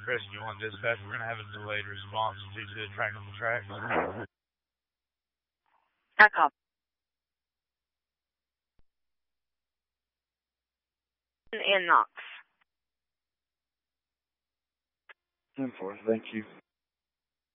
Rescue 1 dispatch, we're going to have a delayed response due to a train on the track. I copy. In Knox. 10-4, thank you.